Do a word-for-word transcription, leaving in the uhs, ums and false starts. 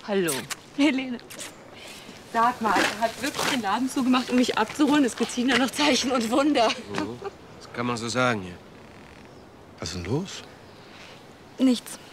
Hallo, Helene. Sag mal, er hat wirklich den Laden zugemacht, um mich abzuholen. Es beziehen ja noch Zeichen und Wunder. Oh, das kann man so sagen, ja. Was ist denn los? Nichts.